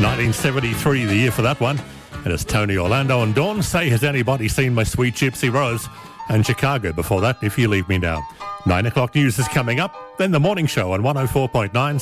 1973, the year for that one. And it's Tony Orlando and Dawn Say, has anybody seen my sweet Gypsy Rose? And Chicago before that, If You Leave Me Now. 9 o'clock news is coming up, then the morning show on 104.9